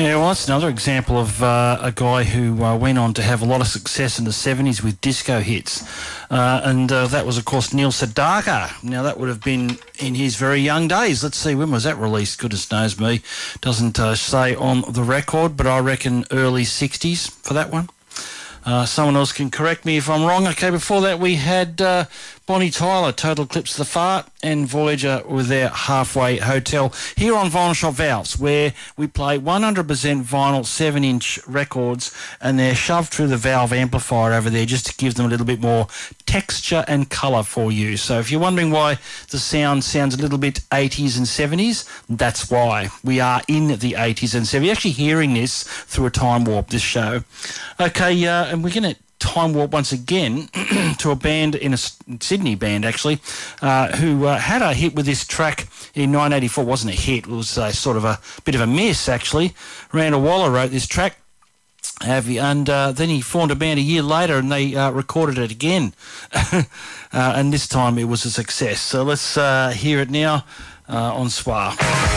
Yeah, well, that's another example of a guy who went on to have a lot of success in the 70s with disco hits. And that was, of course, Neil Sedaka. Now, that would have been in his very young days. Let's see, when was that released? Goodness knows me. Doesn't say on the record, but I reckon early 60s for that one. Someone else can correct me if I'm wrong. Okay, before that we had Bonnie Tyler, Total Eclipse of the Fart, and Voyager with their Halfway Hotel here on Vinyl Shop Valves, where we play 100% vinyl 7-inch records, and they're shoved through the valve amplifier over there just to give them a little bit more texture and colour for you. So if you're wondering why the sound sounds a little bit 80s and 70s, that's why. We are in the 80s and 70s. You're actually hearing this through a time warp, this show. Okay, and we're going to time warp once again to a band in a Sydney band, actually, who had a hit with this track in 1984. It wasn't a hit, it was sort of a bit of a miss, actually. Randall Waller wrote this track, and then he formed a band a year later and they recorded it again. And this time it was a success. So let's hear it now on Soir.